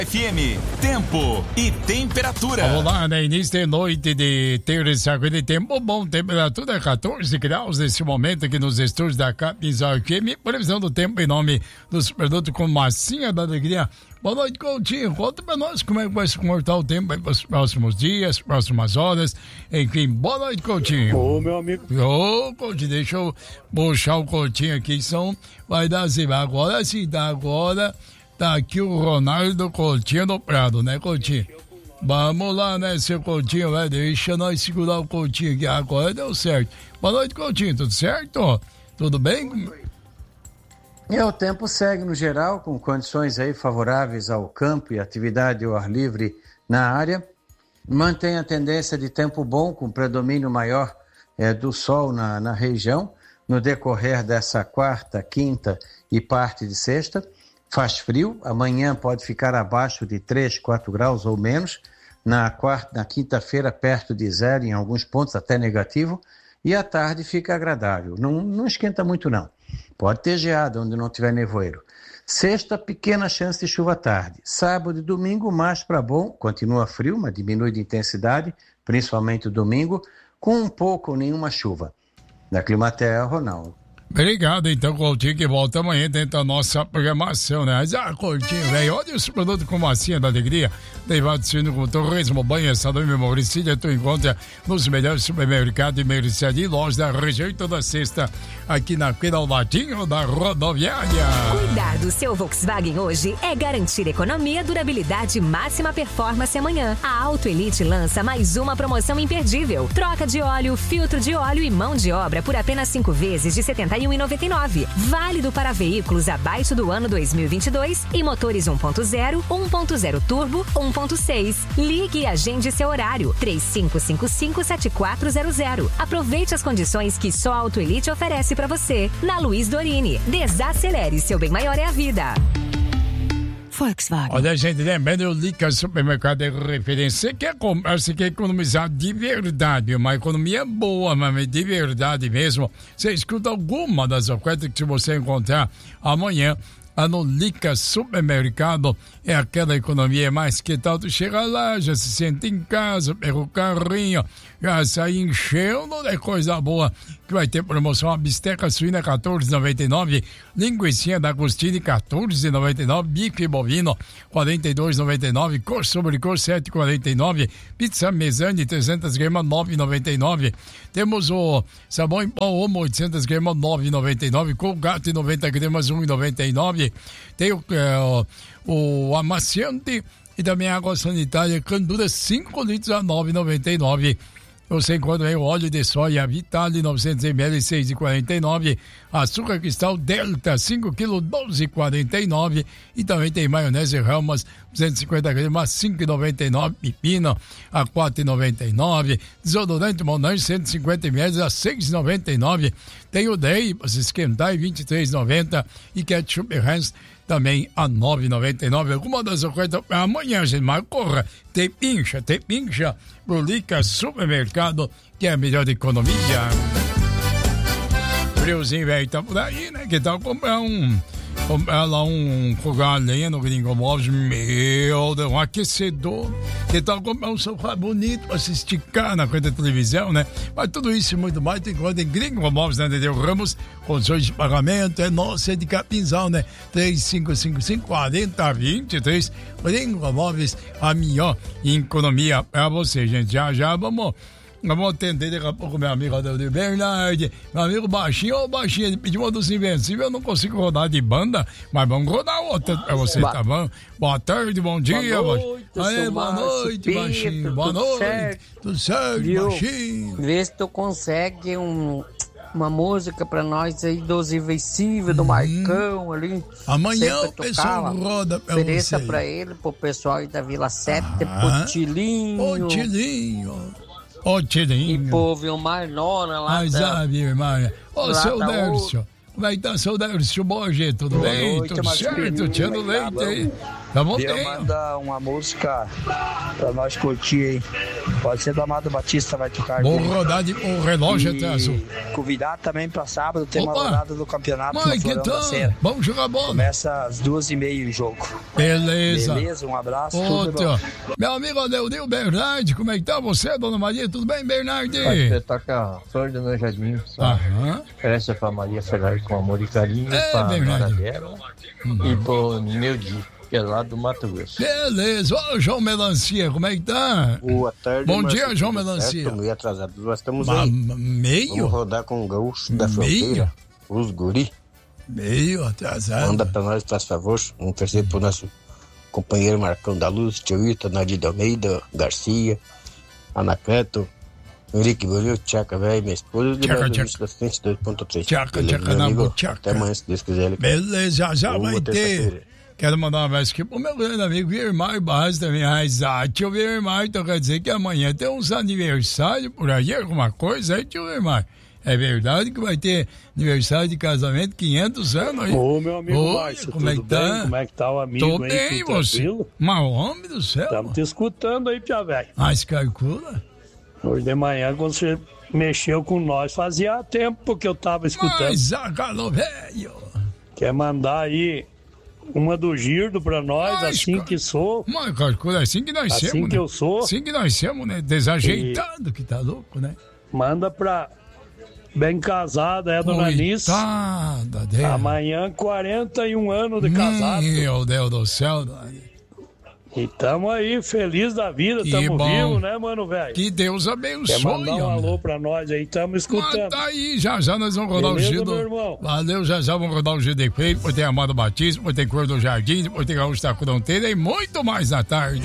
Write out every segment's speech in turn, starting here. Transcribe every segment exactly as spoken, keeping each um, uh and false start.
F M, tempo e temperatura. Vamos lá, né? Início de noite de terça-feira de tempo bom, temperatura catorze graus nesse momento aqui nos estúdios da Capinzal F M. Previsão do tempo em nome dos produtos com massinha da alegria. Boa noite, Coutinho. Conta pra nós como é que vai se comportar o tempo aí para os próximos dias, próximas horas. Enfim, boa noite, Coutinho. Ô, meu amigo. Ô, Coutinho, deixa eu puxar o Coutinho aqui, som vai dar assim, agora sim, tá agora. Tá aqui o Ronaldo Coutinho do Prado, né, Coutinho? Vamos lá, né, seu Coutinho, né? Deixa nós segurar o Coutinho aqui. Agora deu certo. Boa noite, Coutinho, tudo certo? Tudo bem? E o tempo segue no geral, com condições aí favoráveis ao campo e atividade ao ar livre na área. Mantém a tendência de tempo bom, com predomínio maior é, do sol na, na região, no decorrer dessa quarta, quinta e parte de sexta. Faz frio, amanhã pode ficar abaixo de três, quatro graus ou menos, na, quarta, na quinta-feira perto de zero, em alguns pontos até negativo, e à tarde fica agradável, não, não esquenta muito não, pode ter geada onde não tiver nevoeiro. Sexta, pequena chance de chuva à tarde, sábado e domingo mais para bom, continua frio, mas diminui de intensidade, principalmente o domingo, com um pouco ou nenhuma chuva. Da Climaterra, Ronaldo. Obrigado, então, Coutinho, que volta amanhã dentro da nossa programação, né? Mas, ah, Coutinho, velho, olha os produtos com massinha da alegria, derivado de com torresmo, banha, salame, memoricília, tu encontra nos melhores supermercados e mercearia e lojas da região e toda sexta, aqui na Feira ao Ladinho da Rodoviária. Cuidar do seu Volkswagen hoje é garantir economia, durabilidade e máxima performance amanhã. A Auto Elite lança mais uma promoção imperdível. Troca de óleo, filtro de óleo e mão de obra por apenas cinco vezes de setenta e um reais e noventa e nove centavos. Válido para veículos abaixo do ano dois mil e vinte e dois e motores um ponto zero, um ponto zero turbo, um ponto seis. Ligue e agende seu horário. três cinco cinco cinco, sete quatro zero zero. Aproveite as condições que só a Auto Elite oferece para você. Na Luiz Dorini. Desacelere, seu bem maior é a vida. Volkswagen. Olha, gente, lembrando, o Lica Supermercado é referência. Você quer comprar, você quer economizar de verdade, uma economia boa, mas de verdade mesmo. Você escuta alguma das ofertas que você encontrar amanhã no Lica Supermercado. É aquela economia mais que tal. Tu chega lá, já se sente em casa, pega o carrinho, já sai enchendo de coisa boa. Que vai ter promoção, a bisteca suína quatorze reais e noventa e nove centavos, linguiça da Agostini quatorze reais e noventa e nove centavos, bife bovino quarenta e dois reais e noventa e nove centavos, cor sobre cor sete reais e quarenta e nove centavos, pizza mesane trezentas gramas nove reais e noventa e nove centavos. Temos o sabão em pó Omo oitocentas gramas nove reais e noventa e nove centavos, Colgate noventa gramas um real e noventa e nove centavos. Tem o, é, o amaciante e também a água sanitária Candura cinco litros a nove reais e noventa e nove centavos. Você encontra aí o óleo de soja Vitale novecentos mililitros seis reais e quarenta e nove centavos, açúcar cristal Delta cinco quilos doze reais e quarenta e nove centavos, e também tem maionese Helmas duzentos e cinquenta gramas cinco reais e noventa e nove centavos, pepino a quatro reais e noventa e nove centavos, desodorante Monange cento e cinquenta mililitros a seis reais e noventa e nove centavos, tem o Day para se esquentar em vinte e três reais e noventa centavos e ketchup Heinz também a nove reais e noventa e nove centavos. Alguma das ofertas amanhã, gente, mas corra, tem pincha, tem pincha pro Lica Supermercado, que é a melhor economia. Friozinho, velho, tá por aí, né? Que tal comprar um, comprar lá um fogão a lenha no Gringo Móveis, meu Deus, um aquecedor. Que tal comprar um sofá bonito pra se esticar na frente da televisão, né? Mas tudo isso e muito mais tem encontra em Gringo Móveis, né, Dedeu Ramos? Condições de pagamento, é nossa, é de Capinzal, né? três cinco cinco cinco, quatro zero dois três. Gringo Móveis, a melhor economia pra você, gente. Já, já, vamos... Vamos atender daqui a pouco meu amigo Adelio Bernardi, meu amigo Baixinho. Ô, Baixinho, ele pediu uma dos Invencíveis, eu não consigo rodar de banda, mas vamos rodar outra pra você, ba- tá bom? Boa tarde, bom dia. Boa noite, Aê, boa noite, Pinto, Baixinho. Boa noite. Certo. Tudo certo, Viu? Baixinho. Vê se tu consegue um, uma música pra nós aí dos Invencíveis, do Marcão ali. Amanhã o Sempre pessoal tocava. roda pra Ofereça você. pra ele, pro pessoal aí da Vila Sete, Ah. pro Tilinho. Ô, Tilinho. Ô, Tilinho. E pro Vilmar Nona lá. Mas, da, ah, Vilmar. Ô, lá seu da Dércio. Como é que tá, seu Dércio? Bom, gente, tudo Boa bem? noite, Tudo Marcinho. certo? Tirando leite Obrigado. aí. Tamo Eu bem. manda uma música pra nós curtir aí. Pode ser do Amado Batista, vai tocar. Vou rodar de, o relógio até azul. Convidar também pra sábado, tem Opa. uma rodada do campeonato. Mãe, que tal? Vamos jogar bola. Começa às duas e meia o jogo. Beleza. Beleza, um abraço. Outro. Meu amigo Adeudil Bernardi, como é que tá você, dona Maria? Tudo bem, Bernardi? Você toca a Flor do Meu Jardim. Aham. Oferece pra Maria Ferrari com amor e carinho. É, pra Bernardi. dela, uhum. E pro Neudi, que é lá do Mato Grosso. Beleza. Ô, João Melancia, como é que tá? Boa tarde. Bom Marcelo. dia, João Melancia. Estamos meio atrasados. Nós estamos Ba- aí. Meio? Vamos rodar com o gaúcho da Meio? fronteira. Os guri. Meio atrasado. Manda pra nós, faz favor. Um terceiro pro nosso companheiro Marcão da Luz, Tio Ita, Nadir de Almeida, Garcia, Anacleto, Henrique Bolio, Tchaca, velho, minha esposa, de Tchaca, Belo tchaca. Vista da Frente dois ponto três. Tchaca, Beleza, tchaca meu na amigo? buchaca. Até amanhã, se Deus quiser. Ele Beleza, já já Boa vai terça-feira. ter. Quero mandar um abraço aqui pro meu grande amigo Virmar Barros também. Ah, tio Virmar, então quer dizer que amanhã tem uns aniversários por aí, alguma coisa aí, tio Virmar? É verdade que vai ter aniversário de casamento, quinhentos anos aí? Ô, meu amigo Oi, Márcio, como é tudo que tá? bem? Como é que tá o amigo Tô aí? bem, Tudo você. tranquilo? Mas homem do céu. Estamos te escutando aí, Pia Velho. Ah, se calcula? Hoje de manhã, quando você mexeu com nós, fazia tempo que eu tava escutando. Mas acalou, velho. Quer mandar aí uma do Girdo pra nós, Mas, assim cara, que sou. Mas calcula, é assim que nós Assim somos, que né? eu sou. Assim que nós somos, né? Desajeitado, que tá louco, né? Manda pra bem casada, é, dona Nice. Coitada dela. Amanhã, quarenta e um anos de casado. Meu Deus do céu, dona Nice. E tamo aí, feliz da vida, Que tamo bom. vivo, né, mano, velho? Que Deus Quer abençoe, mandar um homem. alô pra nós aí, tamo Mas escutando. tá aí, já já nós vamos rodar Beleza, o Gido. meu irmão? Valeu, já já vamos rodar o Gido de Feio, depois tem Amado Batista, depois tem Cor do Jardim, depois tem Gaúcho da Fronteira e muito mais na tarde.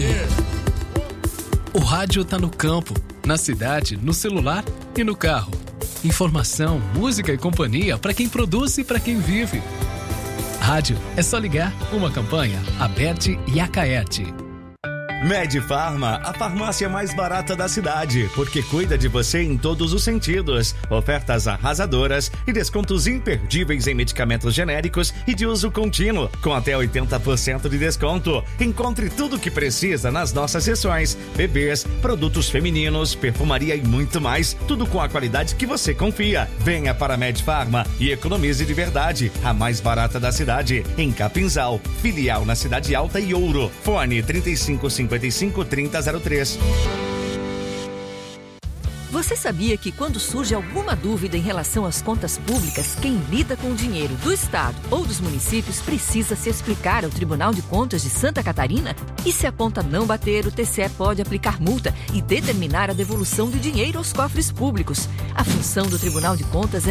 O rádio tá no campo, na cidade, no celular e no carro. Informação, música e companhia para quem produz e para quem vive. Rádio é só ligar. Uma campanha Aberte e Acaerte. Medfarma, a farmácia mais barata da cidade, porque cuida de você em todos os sentidos. Ofertas arrasadoras e descontos imperdíveis em medicamentos genéricos e de uso contínuo, com até oitenta por cento de desconto. Encontre tudo o que precisa nas nossas seções: bebês, produtos femininos, perfumaria e muito mais. Tudo com a qualidade que você confia. Venha para a Medfarma e economize de verdade. A mais barata da cidade, em Capinzal, filial na Cidade Alta e Ouro. Fone trinta e cinco, cinquenta e cinco, trinta zero três. Você sabia que quando surge alguma dúvida em relação às contas públicas, quem lida com o dinheiro do Estado ou dos municípios precisa se explicar ao Tribunal de Contas de Santa Catarina? E se a conta não bater, o T C E pode aplicar multa e determinar a devolução do dinheiro aos cofres públicos. A função do Tribunal de Contas é